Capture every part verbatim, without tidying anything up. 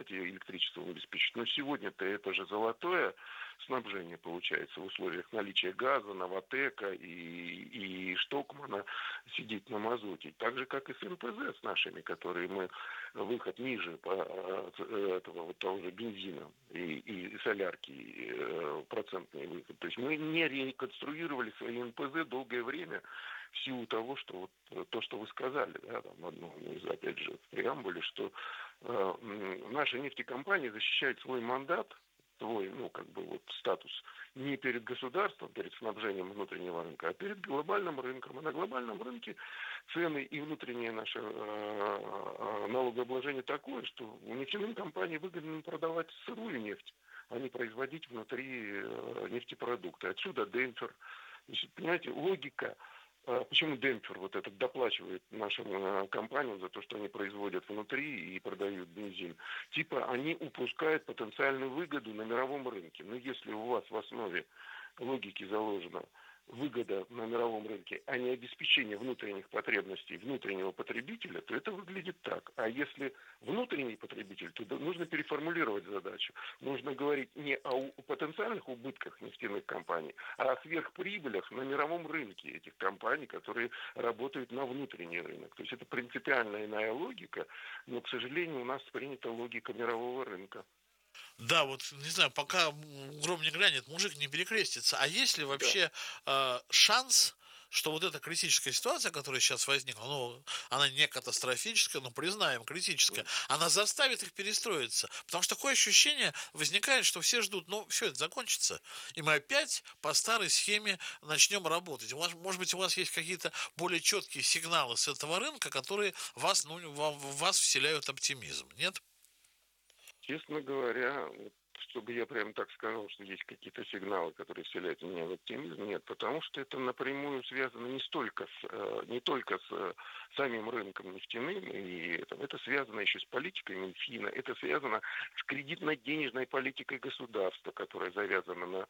зарабатывать и электричеством обеспечить. Но сегодня-то это же золотое снабжение получается в условиях наличия газа, Новатэка и, и Штокмана сидеть на мазуте. Так же, как и с эн пэ зэ с нашими, которые мы выход ниже по, этого вот того же бензина и, и солярки, и, э, процентный выход. То есть мы не реконструировали свои эн пэ зэ долгое время в силу того, что вот то, что вы сказали, да, там одно из, опять же, в преамбуле, что э, наша нефтекомпания защищает свой мандат, свой, ну, как бы вот статус не перед государством, перед снабжением внутреннего рынка, а перед глобальным рынком. И на глобальном рынке цены и внутреннее наше э, налогообложение такое, что нефтяным компаниям выгодно продавать сырую нефть, а не производить внутри э, нефтепродукты. Отсюда демпфер. Понимаете, логика. Почему демпфер вот этот доплачивает нашим компаниям за то, что они производят внутри и продают бензин? Типа они упускают потенциальную выгоду на мировом рынке. Но если у вас в основе логики заложена выгода на мировом рынке, а не обеспечение внутренних потребностей внутреннего потребителя, то это выглядит так. А если внутренний потребитель, то нужно переформулировать задачу. Нужно говорить не о потенциальных убытках нефтяных компаний, а о сверхприбылях на мировом рынке этих компаний, которые работают на внутренний рынок. То есть это принципиально иная логика, но, к сожалению, у нас принята логика мирового рынка. Да, вот, не знаю, пока гром не грянет, мужик не перекрестится. А есть ли Да. вообще э, шанс, что вот эта критическая ситуация, которая сейчас возникла, ну, она не катастрофическая, но признаем, критическая, она заставит их перестроиться? Потому что такое ощущение возникает, что все ждут, ну, все это закончится, и мы опять по старой схеме начнем работать. У вас, может быть, у вас есть какие-то более четкие сигналы с этого рынка, которые вас, ну, в вас вселяют оптимизм, нет? Честно говоря, вот, чтобы я прям так сказал, что есть какие-то сигналы, которые вселяют в меня в оптимизм, нет, потому что это напрямую связано не столько с, э, не только с э, самим рынком нефтяным, и это, это связано еще с политикой Минфина, это связано с кредитно-денежной политикой государства, которая завязана на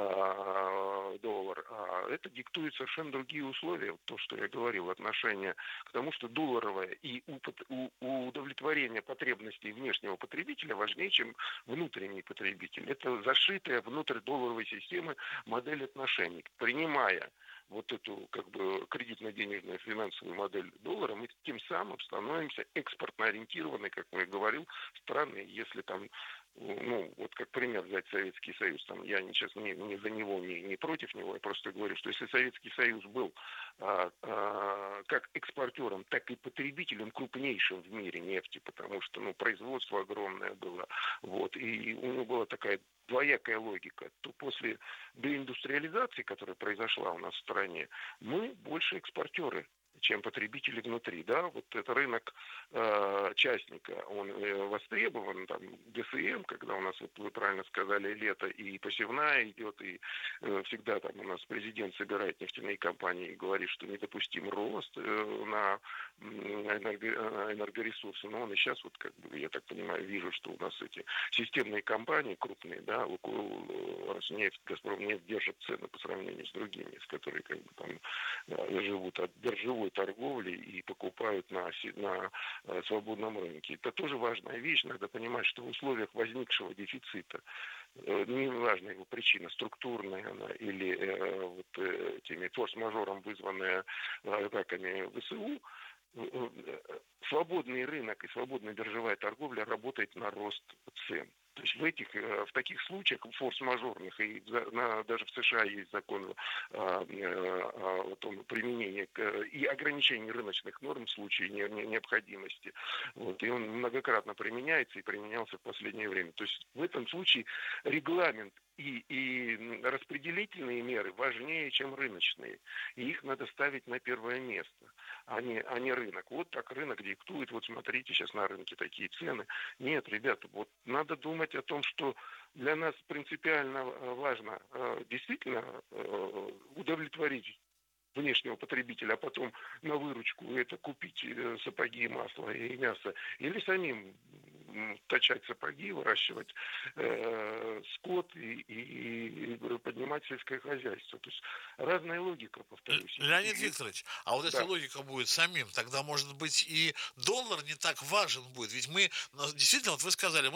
э, доллар. А это диктует совершенно другие условия, вот то, что я говорил, отношение к тому, что долларовое и у, у удовлетворение потребностей внешнего потребителя важнее, чем внутренний потребитель. Это зашитая внутрь долларовой системы модель отношений. Принимая вот эту как бы кредитно-денежную финансовую модель доллара, мы тем самым становимся экспортно ориентированной, как я говорил, страны, если там, ну, вот как пример взять Советский Союз, там я сейчас не, не за него, не, не против него, я просто говорю, что если Советский Союз был а, а, как экспортером, так и потребителем крупнейшим в мире нефти, потому что, ну, производство огромное было, вот, и у него была такая двоякая логика, то после деиндустриализации, которая произошла у нас в стране, мы больше экспортеры, чем потребители внутри, да, вот это рынок э, частника, он э, востребован, там, гэ эс эм, когда у нас, вот вы правильно сказали, лето и посевная идет, и э, всегда там у нас президент собирает нефтяные компании и говорит, что недопустим рост э, на энерго, энергоресурсы, но он и сейчас, вот, как бы, я так понимаю, вижу, что у нас эти системные компании крупные, да, Лукойл, Роснефть, Газпромнефть держат цены по сравнению с другими, с которыми, как бы, там, да, живут от биржевой торговли и покупают на, на э, свободном рынке. Это тоже важная вещь. Надо понимать, что в условиях возникшего дефицита, э, не важна его причина, структурная она или э, вот, э, этими форс-мажором вызванная э, атаками вэ эс у, свободный рынок и свободная биржевая торговля работает на рост цен. То есть в этих, в таких случаях форс-мажорных, и на, даже в США есть закон о, о, о том применении и ограничении рыночных норм в случае не, не, необходимости. Вот, и он многократно применяется и применялся в последнее время. То есть в этом случае регламент и, и распределительные меры важнее, чем рыночные. И их надо ставить на первое место, а не, а не рынок. Вот так рынок диктует, вот смотрите, сейчас на рынке такие цены. Нет, ребята, вот надо думать о том, что для нас принципиально важно действительно удовлетворить внешнего потребителя, а потом на выручку это купить сапоги, масло и мясо, или самим точать сапоги, выращивать э, скот и, и, и поднимать сельское хозяйство. То есть разная логика, повторюсь. Леонид И, Викторович, а вот если да. логика будет самим, тогда, может быть, и доллар не так важен будет. Ведь мы, действительно, вот вы сказали,